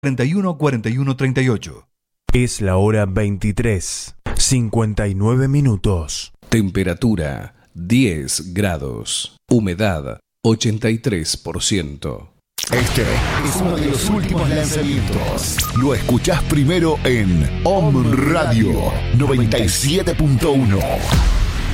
41 41 38. Es la hora 23:59. Temperatura 10 grados. Humedad 83%. Este es uno de los últimos lanzamientos. Lo escuchás primero en Om Radio 97.1.